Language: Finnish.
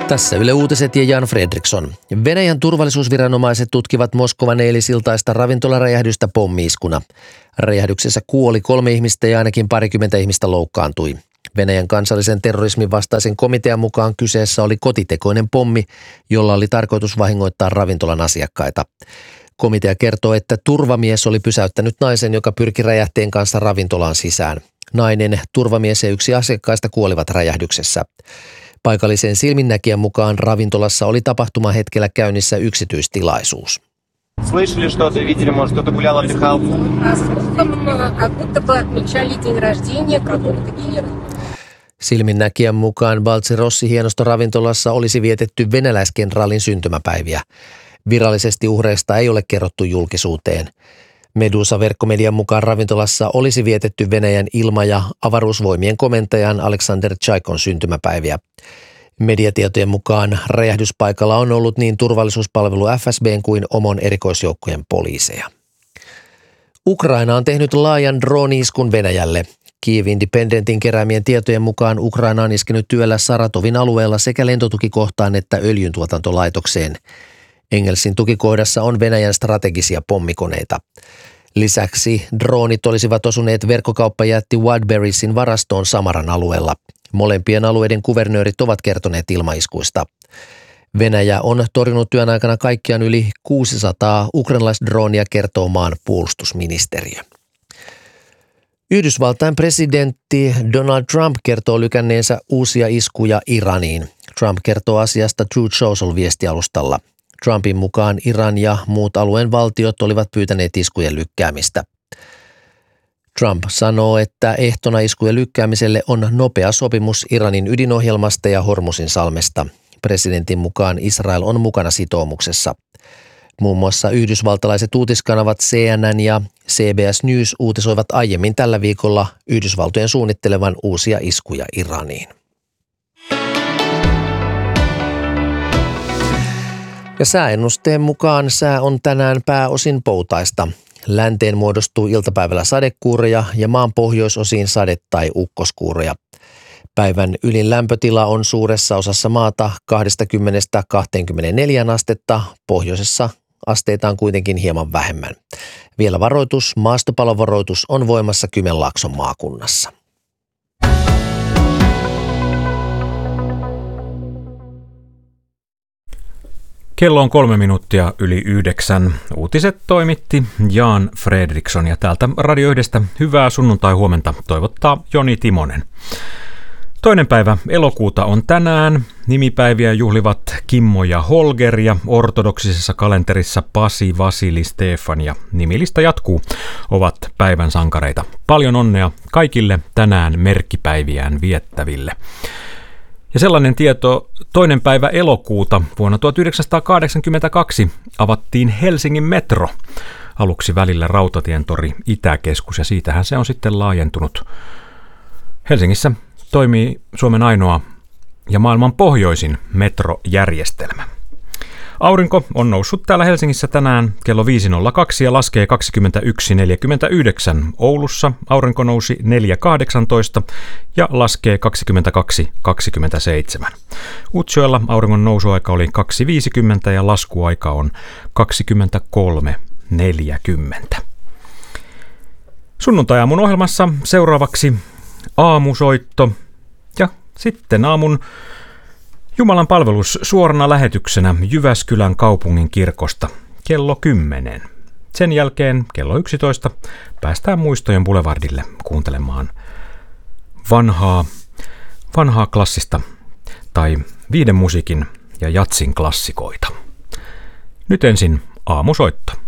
Tässä Yle Uutiset ja Jan Fredriksson. Venäjän turvallisuusviranomaiset tutkivat Moskovan eilisiltaista ravintolaräjähdystä pommi-iskuna. Räjähdyksessä kuoli 3 ihmistä ja ainakin 20 ihmistä loukkaantui. Venäjän kansallisen terrorismin vastaisen komitean mukaan kyseessä oli kotitekoinen pommi, jolla oli tarkoitus vahingoittaa ravintolan asiakkaita. Komitea kertoo, että turvamies oli pysäyttänyt naisen, joka pyrki räjähteen kanssa ravintolaan sisään. Nainen, turvamies ja 1 asiakkaista kuolivat räjähdyksessä. Paikallisen silminnäkijän mukaan ravintolassa oli tapahtumahetkellä käynnissä yksityistilaisuus. Слышали что-то, видели, может, кто-то гулял, отдыхал? Silminnäkijän mukaan Baltserossi-hienostoravintolassa olisi vietetty venäläiskenraalin syntymäpäiviä. Virallisesti uhreista ei ole kerrottu julkisuuteen. Medusa-verkkomedian mukaan ravintolassa olisi vietetty Venäjän ilma- ja avaruusvoimien komentajan Aleksander Tsaikon syntymäpäiviä. Mediatietojen mukaan räjähdyspaikalla on ollut niin turvallisuuspalvelu FSB:n kuin OMON erikoisjoukkojen poliiseja. Ukraina on tehnyt laajan drone-iskun Venäjälle. Kyiv Independentin keräämien tietojen mukaan Ukraina on iskenyt työllä Saratovin alueella sekä lentotukikohtaan että öljyntuotantolaitokseen. Engelsin tukikohdassa on Venäjän strategisia pommikoneita. Lisäksi droonit olisivat osuneet verkkokauppajätti Wildberriesin varastoon Samaran alueella. Molempien alueiden kuvernöörit ovat kertoneet ilmaiskuista. Venäjä on torjunut työn aikana kaikkiaan yli 600 ukrainalaisdroonia, kertoo maan puolustusministeriö. Yhdysvaltain presidentti Donald Trump kertoo lykänneensä uusia iskuja Iraniin. Trump kertoo asiasta Truth Social-viestialustalla. Trumpin mukaan Iran ja muut alueen valtiot olivat pyytäneet iskujen lykkäämistä. Trump sanoo, että ehtona iskujen lykkäämiselle on nopea sopimus Iranin ydinohjelmasta ja Hormuzin salmesta. Presidentin mukaan Israel on mukana sitoumuksessa. Muun muassa yhdysvaltalaiset uutiskanavat CNN ja CBS News uutisoivat aiemmin tällä viikolla Yhdysvaltojen suunnittelevan uusia iskuja Iraniin. Ja sääennusteen mukaan sää on tänään pääosin poutaista. Länteen muodostuu iltapäivällä sadekuuroja ja maan pohjoisosiin sade- tai ukkoskuuroja. Päivän ylin lämpötila on suuressa osassa maata 20–24 astetta, pohjoisessa asteita on kuitenkin hieman vähemmän. Vielä varoitus, maastopalovaroitus on voimassa Kymenlaakson maakunnassa. Kello on 8:03. Uutiset toimitti Jan Fredriksson ja täältä Radio 1 hyvää sunnuntai-huomenta toivottaa Joni Timonen. 2. päivä elokuuta on tänään. Nimipäiviä juhlivat Kimmo ja Holger ja ortodoksisessa kalenterissa Pasi, Vasili, Stefan ja nimilista jatkuu ovat päivän sankareita. Paljon onnea kaikille tänään merkkipäiviään viettäville. Ja sellainen tieto, 2. päivä elokuuta vuonna 1982 avattiin Helsingin metro. Aluksi välillä Rautatientori Itäkeskus ja siitähän se on sitten laajentunut. Helsingissä toimii Suomen ainoa ja maailman pohjoisin metrojärjestelmä. Aurinko on noussut täällä Helsingissä tänään kello 5.02 ja laskee 21.49. Oulussa aurinko nousi 4.18 ja laskee 22.27. Utsjoella auringon nousuaika oli 2.50 ja laskuaika on 23.40. Sunnuntai-aamun ohjelmassa seuraavaksi aamusoitto ja sitten aamun Jumalan palvelus suorana lähetyksenä Jyväskylän kaupungin kirkosta kello 10. Sen jälkeen kello 11 päästään Muistojen Boulevardille kuuntelemaan vanhaa klassista tai viiden musiikin ja jatsin klassikoita. Nyt ensin aamusoitto.